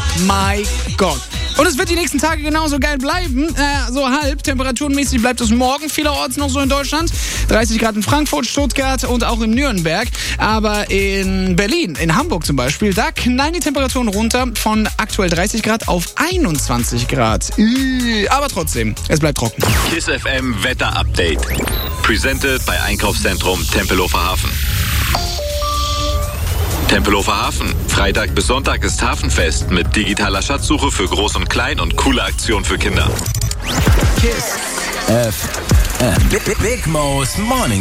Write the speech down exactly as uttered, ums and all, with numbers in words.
my God. Und es wird die nächsten Tage genauso geil bleiben. Äh, so halb. Temperaturenmäßig bleibt es morgen vielerorts noch so in Deutschland. dreißig Grad in Frankfurt, Stuttgart und auch in Nürnberg. Aber in Berlin, in Hamburg zum Beispiel, da knallen die Temperaturen runter von aktuell dreißig Grad auf einundzwanzig Grad. Aber trotzdem, es bleibt trocken. KISS F M Wetter Update. Presented bei Einkaufszentrum Tempelhofer Hafen. Tempelhofer Hafen. Freitag bis Sonntag ist Hafenfest mit digitaler Schatzsuche für Groß und Klein und coole Aktion für Kinder. KISS F M. Big, Big Mo's Morning